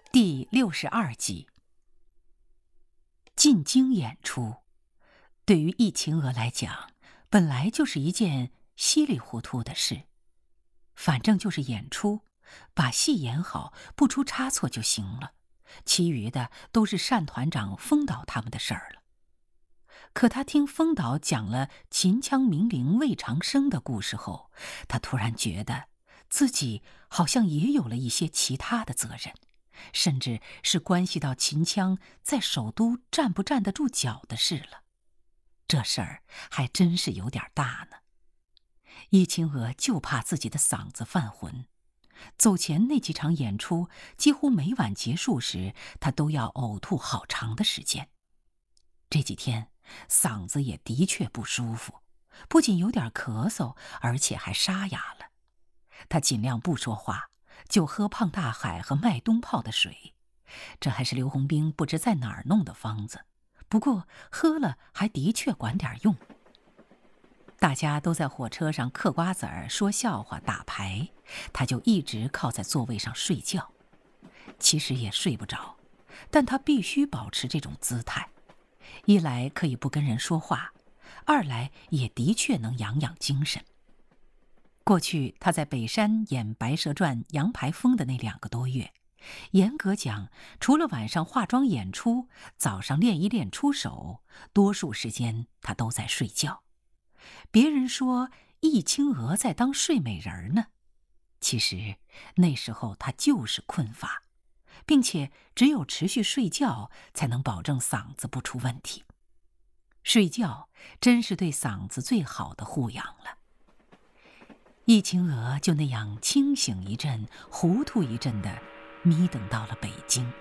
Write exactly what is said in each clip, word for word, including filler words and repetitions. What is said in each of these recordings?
第六十二集。进京演出，对于易秦娥来讲，本来就是一件稀里糊涂的事。反正就是演出，把戏演好，不出差错就行了，其余的都是单团长、风导他们的事儿了。可他听风导讲了秦腔名伶魏长生的故事后，他突然觉得自己好像也有了一些其他的责任，甚至是关系到秦腔在首都站不站得住脚的事了。这事儿还真是有点大呢。易秦娥就怕自己的嗓子犯浑，走前那几场演出，几乎每晚结束时，她都要呕吐好长的时间。这几天嗓子也的确不舒服，不仅有点咳嗽，而且还沙哑了。她尽量不说话，就喝胖大海和麦冬泡的水，这还是刘洪兵不知在哪儿弄的方子，不过喝了还的确管点用。大家都在火车上嗑瓜子儿、说笑话、打牌，他就一直靠在座位上睡觉。其实也睡不着，但他必须保持这种姿态，一来可以不跟人说话，二来也的确能养养精神。过去他在北山演《白蛇传》杨排风的那两个多月，严格讲，除了晚上化妆演出，早上练一练出手，多数时间他都在睡觉。别人说易清娥在当睡美人呢，其实那时候他就是困乏，并且只有持续睡觉才能保证嗓子不出问题。睡觉真是对嗓子最好的护养了。易清娥就那样清醒一阵糊涂一阵的眯等到了北京。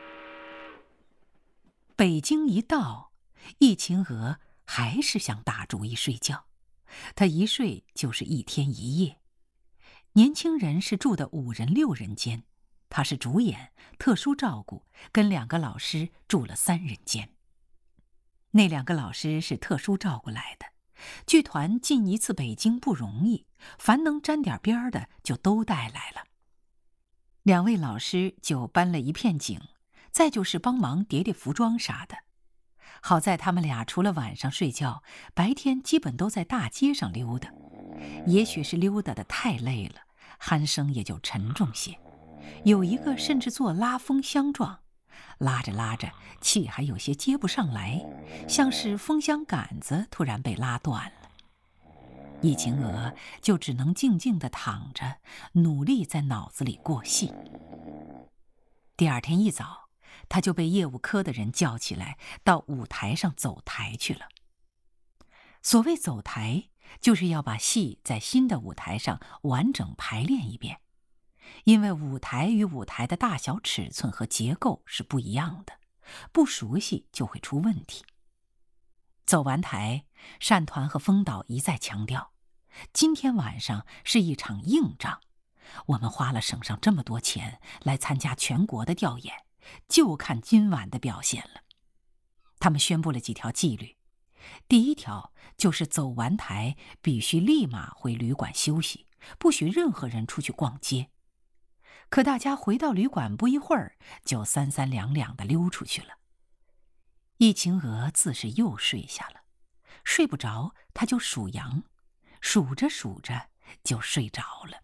北京一到，易清娥还是想打主意睡觉，她一睡就是一天一夜。年轻人是住的五人六人间，她是主演，特殊照顾，跟两个老师住了三人间。那两个老师是特殊照顾来的，剧团进一次北京不容易，凡能沾点边的就都带来了。两位老师就搬了一片景，再就是帮忙叠叠服装啥的。好在他们俩除了晚上睡觉，白天基本都在大街上溜达。也许是溜达得太累了，鼾声也就沉重些。有一个甚至做拉风箱状，拉着拉着气还有些接不上来，像是风箱杆子突然被拉断了。易秦娥就只能静静地躺着，努力在脑子里过戏。第二天一早，他就被业务科的人叫起来，到舞台上走台去了。所谓走台，就是要把戏在新的舞台上完整排练一遍，因为舞台与舞台的大小尺寸和结构是不一样的，不熟悉就会出问题。走完台，单团和风导一再强调，今天晚上是一场硬仗，我们花了省上这么多钱来参加全国的调研，就看今晚的表现了。他们宣布了几条纪律，第一条就是走完台必须立马回旅馆休息，不许任何人出去逛街。可大家回到旅馆不一会儿，就三三两两地溜出去了。易秦娥自是又睡下了，睡不着她就数羊，数着数着就睡着了。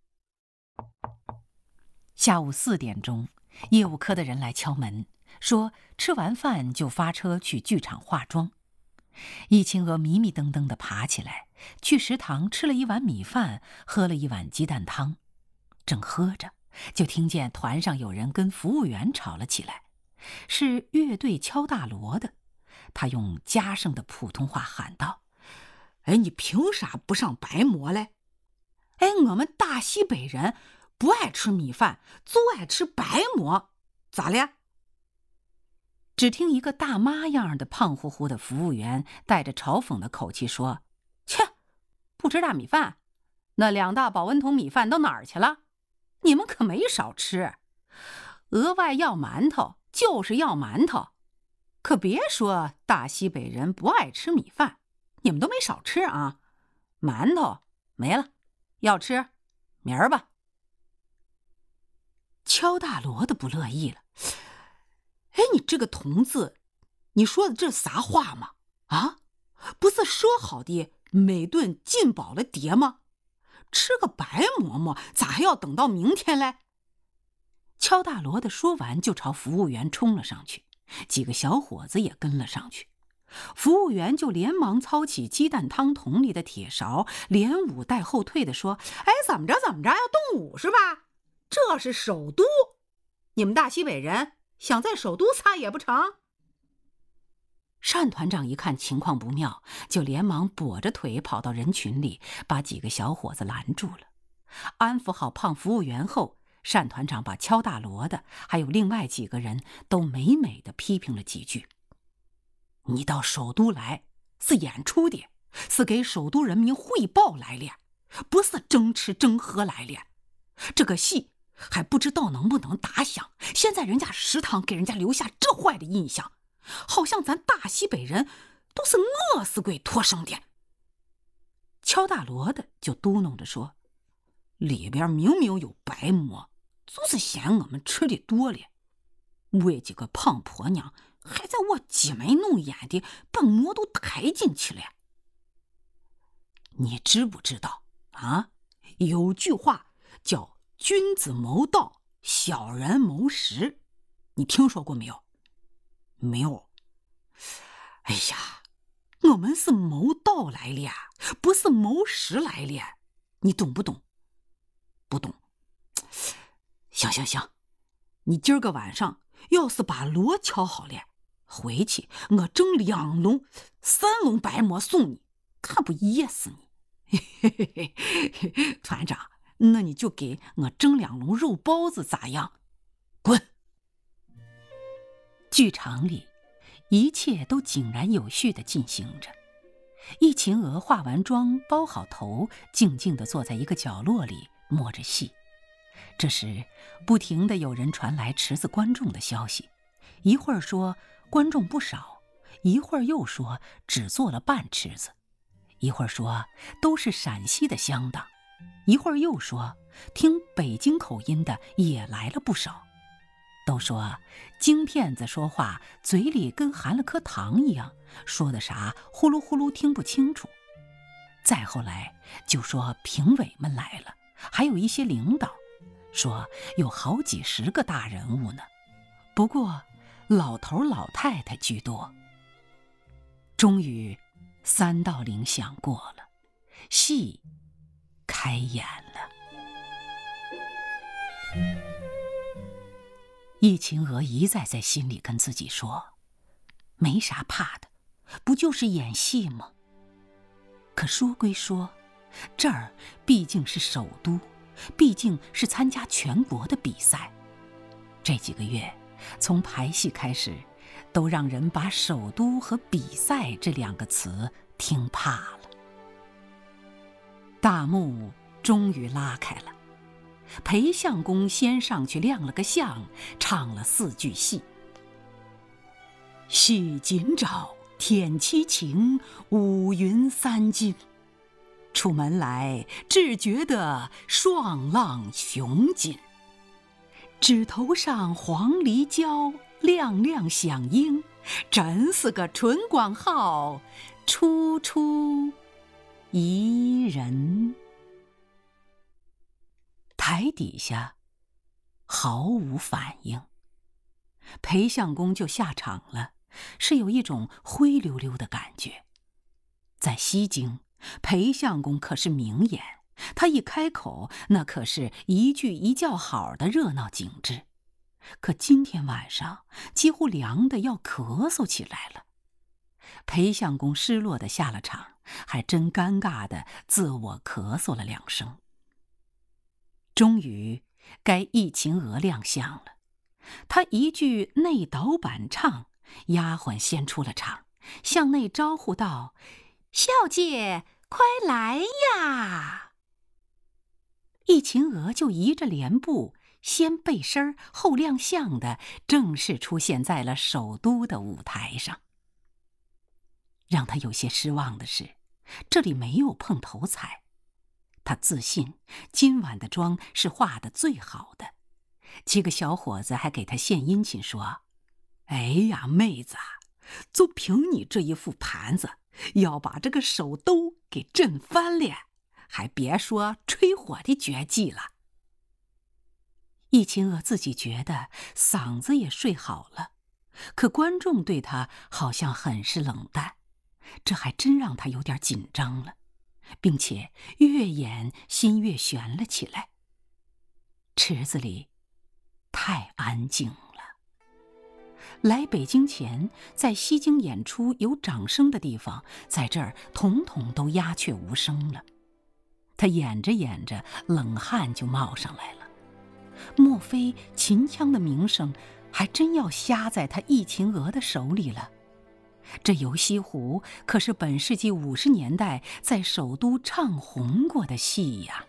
下午四点钟，业务科的人来敲门，说吃完饭就发车去剧场化妆。易秦娥迷迷瞪瞪地爬起来，去食堂吃了一碗米饭，喝了一碗鸡蛋汤。正喝着，就听见团上有人跟服务员吵了起来，是乐队敲大锣的。他用家生的普通话喊道：“ 哎，你凭啥不上白馍嘞？哎，我们大西北人不爱吃米饭，就爱吃白馍，咋了？” 只听一个大妈样的胖乎乎的服务员带着嘲讽的口气说：“切，不吃大米饭？那两大保温桶米饭都哪儿去了？你们可没少吃，额外要馒头就是要馒头，可别说大西北人不爱吃米饭，你们都没少吃啊！馒头没了，要吃明儿吧。” 瞧乔大罗的不乐意了。哎，你这个童子，你说的这啥话吗？啊，不是说好的每顿进饱了碟吗？吃个白馍馍，咋还要等到明天嘞？乔大罗的说完，就朝服务员冲了上去，几个小伙子也跟了上去。服务员就连忙操起鸡蛋汤桶里的铁勺，连舞带后退地说：“哎，怎么着怎么着，要动武是吧？这是首都，你们大西北人想在首都撒野不成？”单团长一看情况不妙，就连忙跛着腿跑到人群里，把几个小伙子拦住了。安抚好胖服务员后，单团长把乔大罗的还有另外几个人都美美地批评了几句。你到首都来是演出的，是给首都人民汇报来了，不是争吃争喝来了。这个戏还不知道能不能打响，现在人家食堂给人家留下这坏的印象，好像咱大西北人都是饿死鬼托生的。乔大罗的就嘟哝着说：“里边明明有白馍，就是嫌我们吃的多了。为几个胖婆娘还在我挤眉弄眼的把馍都抬进去了。你知不知道啊？有句话叫君子谋道，小人谋食，你听说过没有？没有。哎呀，我们是谋道来了，不是谋食来了，你懂不懂？不懂。行行行，你今儿个晚上要是把锣敲好了，回去我蒸两笼、三笼白馍送你，看不噎死你。团长，那你就给我蒸两笼肉包子咋样？滚！剧场里，一切都井然有序地进行着。易秦娥化完妆，包好头，静静地坐在一个角落里摸着戏。这时，不停地有人传来池子观众的消息，一会儿说观众不少，一会儿又说只做了半池子，一会儿说都是陕西的乡党，一会儿又说听北京口音的也来了不少。都说京片子说话嘴里跟含了颗糖一样，说的啥呼噜呼噜听不清楚。再后来就说评委们来了，还有一些领导，说有好几十个大人物呢，不过老头老太太居多。终于三道铃响过了，戏开演了。易秦娥一再在心里跟自己说，没啥怕的，不就是演戏吗？可说归说，这儿毕竟是首都，毕竟是参加全国的比赛。这几个月从排戏开始，都让人把首都和比赛这两个词听怕了。大幕终于拉开了，裴相公先上去亮了个相，唱了四句戏：戏锦照，天凄晴，五云三金。出门来，只觉得双浪雄劲。枝头上黄鹂叫，亮亮响应，真是个春光好，处处宜人。台底下毫无反应，裴相公就下场了，是有一种灰溜溜的感觉。在西京，裴相公可是名演，他一开口，那可是一句一叫好的热闹景致。可今天晚上几乎凉得要咳嗽起来了。裴相公失落地下了场，还真尴尬地自我咳嗽了两声。终于该易秦娥亮相了，她一句内导板唱，丫鬟先出了场，向内招呼道：“小姐快来呀！”易秦娥就移着帘布，先背身后亮相的正式出现在了首都的舞台上。让他有些失望的是，这里没有碰头彩。他自信今晚的妆是化得最好的， 几个小伙子还给他献殷勤，说：“哎呀，妹子，就凭你这一副盘子，要把这个首都给震翻了，还别说吹火的绝技了。”易秦娥自己觉得嗓子也睡好了，可观众对他好像很是冷淡，这还真让他有点紧张了，并且越演心越悬了起来。池子里太安静了。来北京前，在西京演出有掌声的地方，在这儿统统都鸦雀无声了。他演着演着，冷汗就冒上来了。莫非秦腔的名声还真要瞎在他易秦娥的手里了？这游西湖可是本世纪五十年代在首都唱红过的戏呀。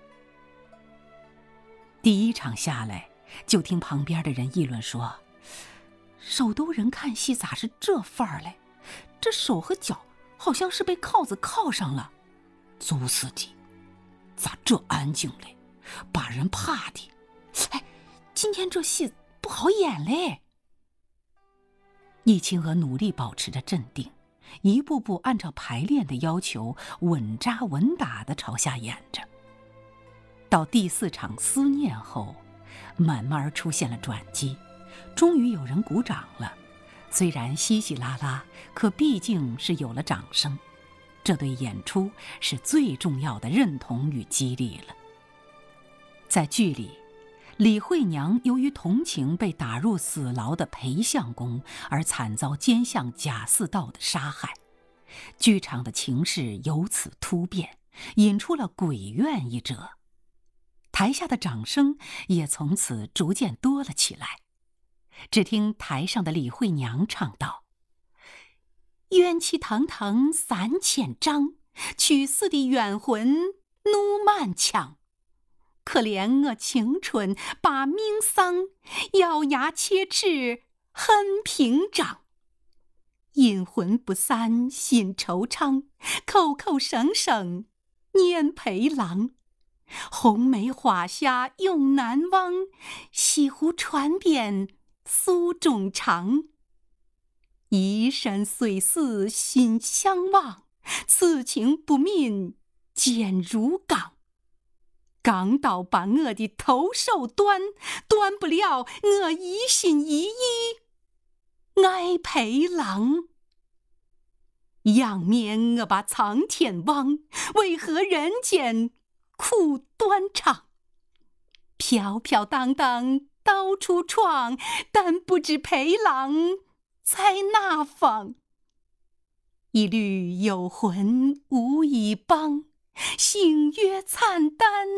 第一场下来，就听旁边的人议论说：“首都人看戏咋是这范儿嘞？这手和脚好像是被铐子铐上了。就是的，咋这安静嘞？把人怕的。哎，今天这戏不好演嘞。”易秦娥努力保持着镇定，一步步按照排练的要求，稳扎稳打地朝下演着。到第四场思念后，慢慢出现了转机，终于有人鼓掌了。虽然稀稀拉拉，可毕竟是有了掌声，这对演出是最重要的认同与激励了。在剧里，李惠娘由于同情被打入死牢的裴相公，而惨遭奸相贾似道的杀害，剧场的情势由此突变，引出了鬼怨一折。台下的掌声也从此逐渐多了起来。只听台上的李惠娘唱道：“冤气堂堂三千丈，去死的冤魂怒满腔。可怜我青春把命丧，咬牙切齿恨屏障。阴魂不散心惆怅，口口声声念陪郎。红梅花下永难忘，西湖船边诉衷肠。一生虽死心相忘，此情不泯坚如钢。钢刀把我的头手断，断不了我一心一意爱陪郎。仰面我把苍天望，为何人间苦断肠？飘飘荡荡到处闯，但不知陪郎在哪方。一缕幽魂无依傍，星月惨淡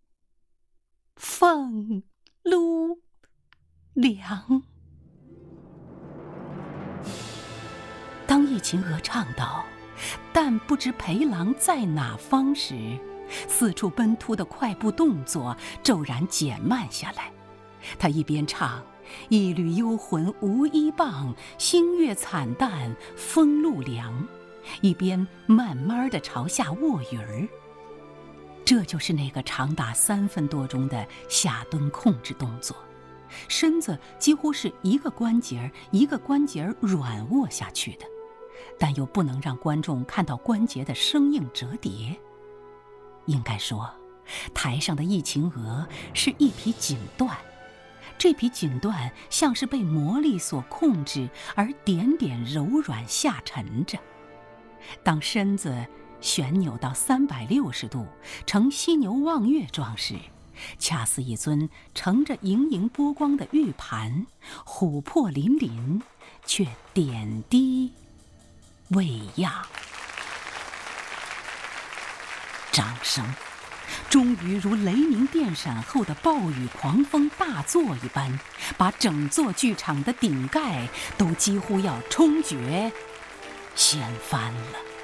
风露凉。当易秦娥唱到“但不知陪郎在哪方”时，四处奔突的快步动作骤然减慢下来。他一边唱“一缕幽魂无依傍，星月惨淡风露凉”，一边慢慢地朝下卧云儿。这就是那个长达三分多钟的下蹲控制动作，身子几乎是一个关节一个关节软卧下去的，但又不能让观众看到关节的生硬折叠。应该说，台上的易秦娥是一匹锦缎，这匹锦缎像是被魔力所控制，而点点柔软下沉着。当身子旋扭到三百六十度，呈犀牛望月状时，恰似一尊盛着盈盈波光的玉盘，琥珀粼粼，却点滴未央。掌声终于如雷鸣电闪后的暴雨狂风大作一般，把整座剧场的顶盖都几乎要冲决掀翻了。